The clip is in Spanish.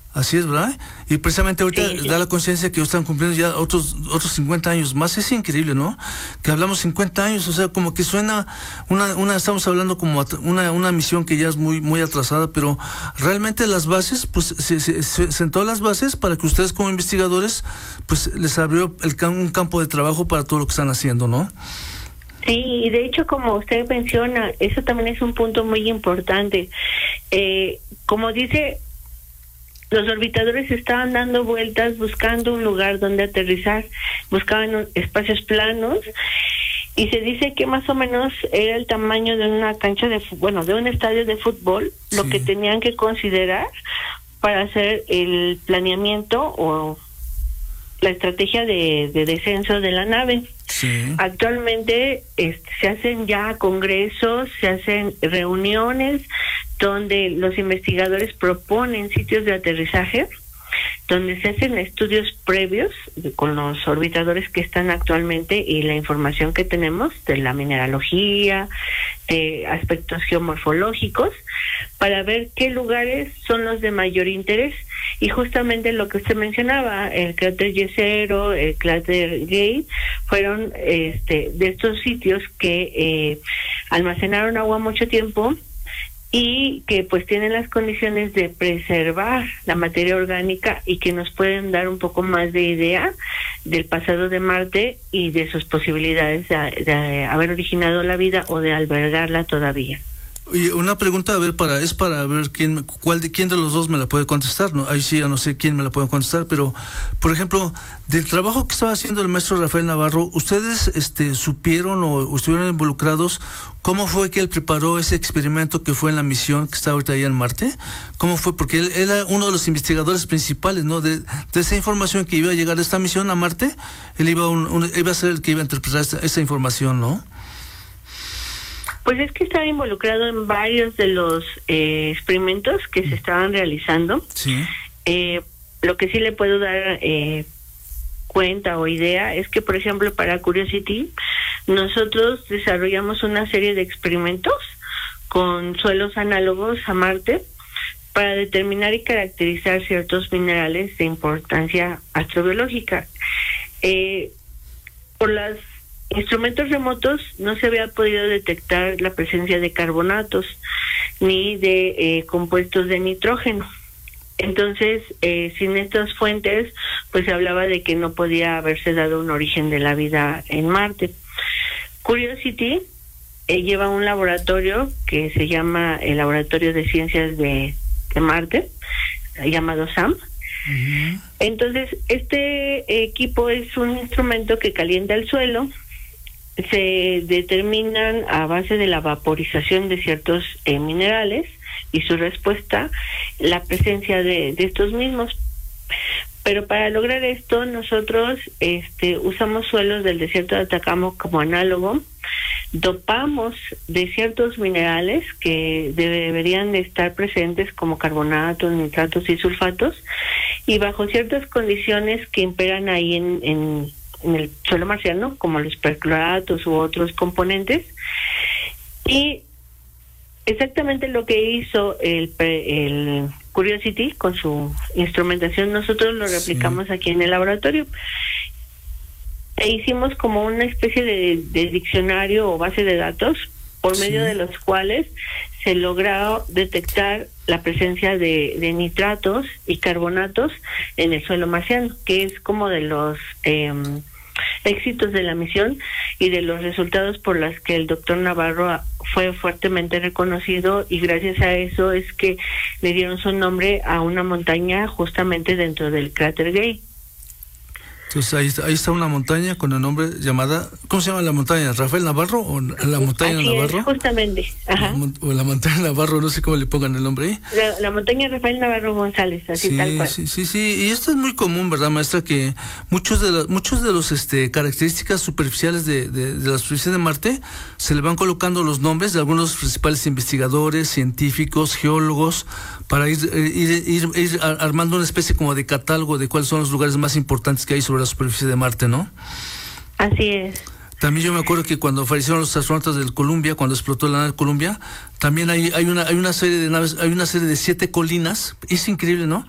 Así es, ¿verdad? Y precisamente ahorita Sí. da la conciencia que están cumpliendo ya otros 50 años más. Es increíble, ¿no? Que hablamos 50 años, o sea, como que suena estamos hablando como una misión que ya es muy muy atrasada, pero realmente las bases, pues se sentó las bases para que ustedes como investigadores, pues les abrió un campo de trabajo para todo lo que están haciendo, ¿no? Sí, y de hecho, como usted menciona, eso también es un punto muy importante. Como dice, los orbitadores estaban dando vueltas buscando un lugar donde aterrizar, buscaban espacios planos, y se dice que más o menos era el tamaño de una cancha de un estadio de fútbol, Sí. lo que tenían que considerar para hacer el planeamiento o la estrategia de descenso de la nave. Sí. Actualmente se hacen ya congresos, se hacen reuniones donde los investigadores proponen sitios de aterrizaje, donde se hacen estudios previos con los orbitadores que están actualmente y la información que tenemos de la mineralogía, de aspectos geomorfológicos, para ver qué lugares son los de mayor interés. Y justamente lo que usted mencionaba, el cráter Jezero, el cráter Gale, fueron de estos sitios que almacenaron agua mucho tiempo y que pues tienen las condiciones de preservar la materia orgánica y que nos pueden dar un poco más de idea del pasado de Marte y de sus posibilidades de haber originado la vida o de albergarla todavía. Y una pregunta, a ver, para ver quién de los dos me la puede contestar, ¿no? Ahí sí ya no sé quién me la puede contestar, pero, por ejemplo, del trabajo que estaba haciendo el maestro Rafael Navarro, ¿ustedes supieron o estuvieron involucrados cómo fue que él preparó ese experimento que fue en la misión que está ahorita ahí en Marte? ¿Cómo fue? Porque él era uno de los investigadores principales, ¿no? De esa información que iba a llegar a esta misión a Marte, él iba a ser el que iba a interpretar esa información, ¿no? Pues es que estaba involucrado en varios de los experimentos que se estaban realizando. Sí. Lo que sí le puedo dar cuenta o idea es que, por ejemplo, para Curiosity, nosotros desarrollamos una serie de experimentos con suelos análogos a Marte para determinar y caracterizar ciertos minerales de importancia astrobiológica. Por los instrumentos remotos no se había podido detectar la presencia de carbonatos ni de compuestos de nitrógeno. Entonces, sin estas fuentes, pues se hablaba de que no podía haberse dado un origen de la vida en Marte. Curiosity lleva un laboratorio que se llama el Laboratorio de Ciencias de Marte, llamado SAM. Uh-huh. Entonces, este equipo es un instrumento que calienta el suelo. Se determinan a base de la vaporización de ciertos minerales y su respuesta, la presencia de estos mismos. Pero para lograr esto, nosotros usamos suelos del desierto de Atacama como análogo, dopamos de ciertos minerales que deberían de estar presentes como carbonatos, nitratos y sulfatos, y bajo ciertas condiciones que imperan ahí en el suelo marciano, como los percloratos u otros componentes. Y exactamente lo que hizo el Curiosity con su instrumentación, nosotros lo replicamos aquí en el laboratorio. E hicimos como una especie de diccionario o base de datos por medio de los cuales se logró detectar la presencia de nitratos y carbonatos en el suelo marciano, que es como de los éxitos de la misión y de los resultados por los que el doctor Navarro fue fuertemente reconocido, y gracias a eso es que le dieron su nombre a una montaña justamente dentro del cráter Gale. Entonces ahí está una montaña con el nombre llamada, ¿cómo se llama la montaña? ¿Rafael Navarro o la montaña Así Navarro? Es, justamente. Ajá. O la montaña Navarro, no sé cómo le pongan el nombre ahí. La montaña Rafael Navarro González, así Sí, tal cual. sí. Y esto es muy común, ¿verdad, maestra? Que muchos de los características superficiales de la superficie de Marte se le van colocando los nombres de algunos principales investigadores, científicos, geólogos, para ir armando una especie como de catálogo de cuáles son los lugares más importantes que hay sobre la superficie de Marte, ¿no? Así es. También yo me acuerdo que cuando fallecieron los astronautas del Columbia, cuando explotó la nave Columbia, también hay una serie de naves, hay una serie de 7 colinas. Es increíble, ¿no?